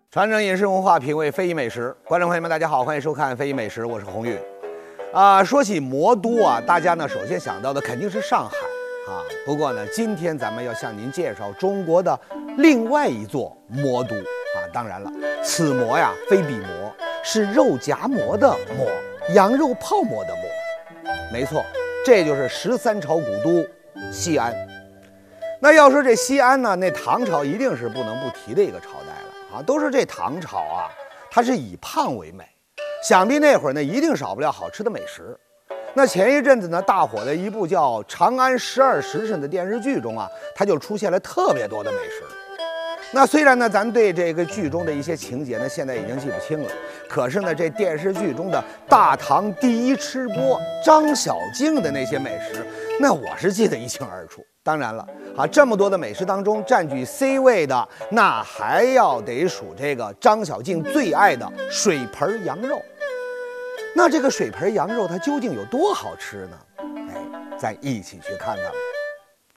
传承饮食文化，品味非遗美食。观众朋友们，大家好，欢迎收看《非遗美食》，我是红玉。说起魔都啊，大家呢首先想到的肯定是上海啊。不过呢，今天咱们要向您介绍中国的另外一座魔都啊。当然了，此魔呀非彼魔，是肉夹馍的馍，羊肉泡馍的馍。没错，这就是13朝古都西安。那要说这西安呢，那唐朝一定是不能不提的一个朝代了啊。都是这唐朝啊，它是以胖为美，想必那会儿呢一定少不了好吃的美食。那前一阵子呢，大火的一部叫《长安12时辰》的电视剧中啊，它就出现了特别多的美食。那虽然呢，咱对这个剧中的一些情节呢，现在已经记不清了，可是呢，这电视剧中的大唐第一吃播张小敬的那些美食，那我是记得一清二楚。当然了啊，这么多的美食当中，占据 C 位的，那还要得数这个张小敬最爱的水盆羊肉。那这个水盆羊肉它究竟有多好吃呢？咱一起去看看吧。